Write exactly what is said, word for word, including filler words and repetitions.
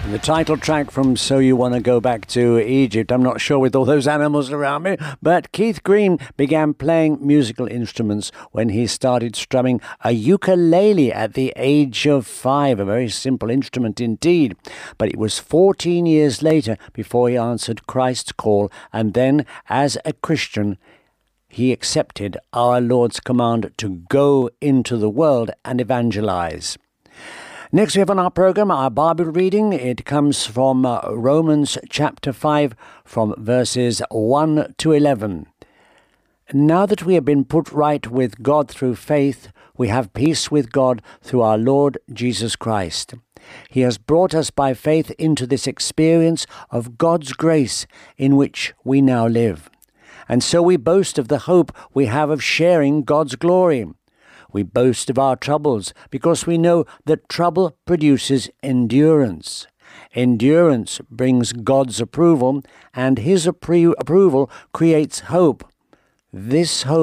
The title track from So You Want to Go Back to Egypt. I'm not sure with all those animals around me, but Keith Green began playing musical instruments when he started strumming a ukulele at the age of five, a very simple instrument indeed. But it was fourteen years later before he answered Christ's call, and then, as a Christian, he accepted our Lord's command to go into the world and evangelize. Next we have on our program our Bible reading. It comes from uh, Romans chapter five from verses one to eleven. Now that we have been put right with God through faith, we have peace with God through our Lord Jesus Christ. He has brought us by faith into this experience of God's grace in which we now live. And so we boast of the hope we have of sharing God's glory. We boast of our troubles because we know that trouble produces endurance. Endurance brings God's approval, and His appro- approval creates hope. This hope